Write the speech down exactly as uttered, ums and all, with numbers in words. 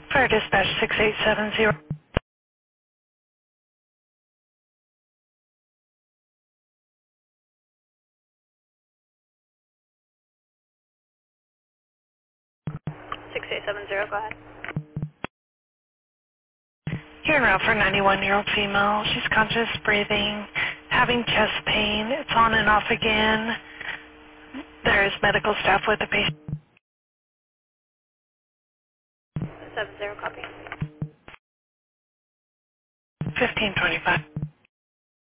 Fire dispatch six eight seven zero. six eight seven zero, go ahead. You're en route for a ninety-one-year-old female. She's conscious, breathing, having chest pain. It's on and off again. There is medical staff with the patient. seven zero, copy. fifteen twenty-five.